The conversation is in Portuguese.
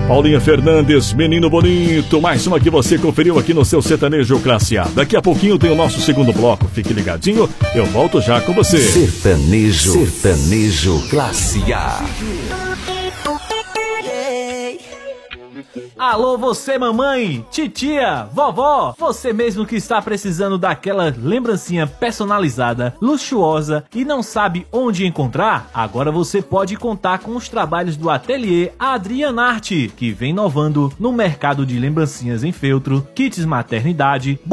Paulinha Fernandes, Menino Bonito, mais uma que você conferiu aqui no seu Sertanejo Classe A. Daqui a pouquinho tem o nosso segundo bloco, fique ligadinho, eu volto já com você. Sertanejo Classe A. Alô você mamãe, titia, vovó, você mesmo que está precisando daquela lembrancinha personalizada, luxuosa e não sabe onde encontrar? Agora você pode contar com os trabalhos do Ateliê Adrianarte, que vem inovando no mercado de lembrancinhas em feltro, kits maternidade,